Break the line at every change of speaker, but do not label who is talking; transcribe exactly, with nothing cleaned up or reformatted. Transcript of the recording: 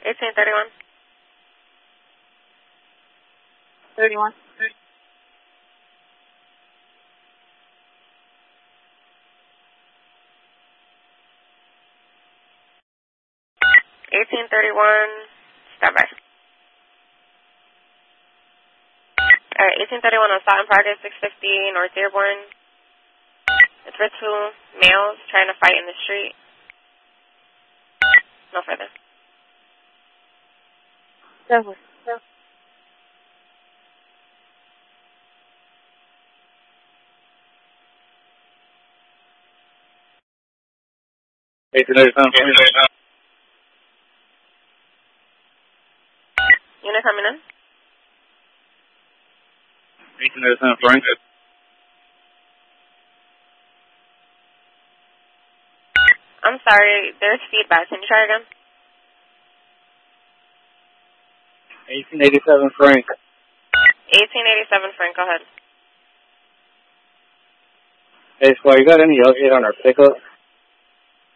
eighteen thirty-one.
thirty-one.
eighteen thirty-one, stand by. Alright, eighteen thirty-one on Sutton Park, six fifty North Dearborn. It's for two males trying to fight in the street. No further.
Definitely.
eighteen thirty-seven, Frank.
Unit coming in.
eighteen thirty-seven, Frank.
I'm sorry, there's feedback. Can you try again?
eighteen eighty-seven, Frank.
eighteen eighty-seven, Frank, go ahead.
Hey, Squad, you got any update on our pickup?